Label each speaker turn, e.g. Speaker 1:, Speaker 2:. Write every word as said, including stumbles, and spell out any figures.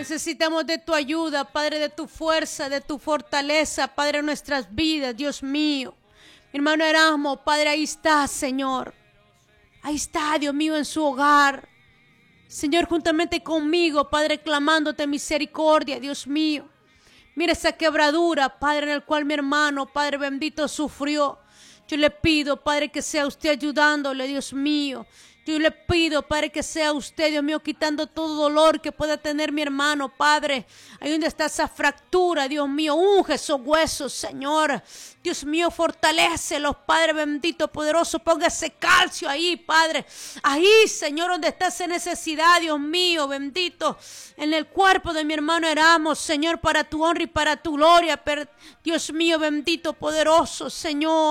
Speaker 1: Necesitamos de tu ayuda, Padre, de tu fuerza, de tu fortaleza, Padre, en nuestras vidas, Dios mío. Mi hermano Erasmo, Padre, ahí está, Señor. Ahí está, Dios mío, en su hogar. Señor, juntamente conmigo, Padre, clamándote misericordia, Dios mío. Mira esa quebradura, Padre, en el cual mi hermano, Padre bendito, sufrió. Yo le pido, Padre, que sea usted ayudándole, Dios mío. Yo le pido, Padre, que sea usted, Dios mío, quitando todo dolor que pueda tener mi hermano, Padre. Ahí donde está esa fractura, Dios mío, unge esos huesos, Señor. Dios mío, fortalécelos, Padre bendito, poderoso. Ponga ese calcio ahí, Padre. Ahí, Señor, donde está esa necesidad, Dios mío, bendito. En el cuerpo de mi hermano Erasmo, Señor, para tu honra y para tu gloria. Dios mío, bendito, poderoso, Señor.